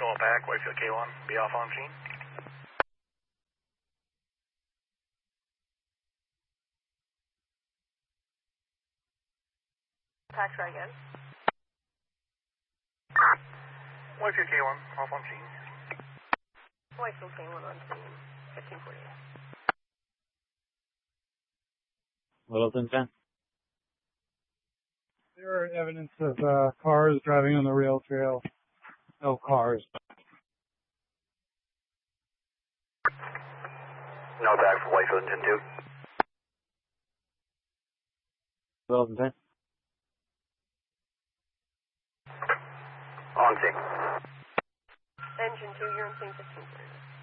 going back, Whitefield K1, be off on scene. Try again. Whitefield K1, off on scene. Whitefield K1 on scene, 1548. Littleton 10. There are evidence of cars driving on the rail trail. No cars. No back for Whitefield 10-2. Littleton 10. On scene. Engine 2, you're on scene 1548.